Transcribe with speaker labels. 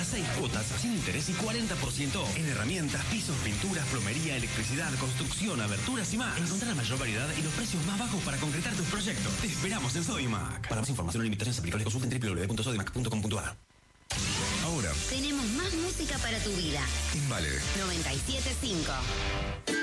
Speaker 1: 6 cuotas, sin interés y 40% en herramientas, pisos, pinturas, plomería, electricidad, construcción, aberturas y más. Encontrá la mayor variedad y los precios más bajos para concretar tus proyectos. Te esperamos en Sodimac. Para más información o limitaciones aplicables, consulta en www.sodimac.com.ar.
Speaker 2: Ahora
Speaker 3: tenemos más música para tu vida.
Speaker 2: en Vale
Speaker 3: 97.5.